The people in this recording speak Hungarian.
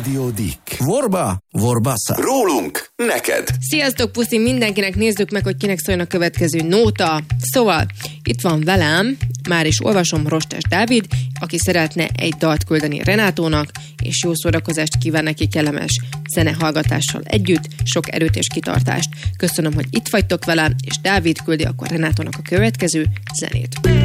Radio Dick. Vorba, vorbassa. Rólunk, neked. Sziasztok, puszi mindenkinek, nézzük meg, hogy kinek szóljon a következő nóta. Szóval, itt van velem, már is olvasom, Rostes Dávid, aki szeretne egy dalt küldeni Renátónak, és jó szórakozást kíván neki kellemes zenehallgatással együtt, sok erőt és kitartást. Köszönöm, hogy itt vagytok velem, és Dávid küldi akkor Renátónak a következő zenét.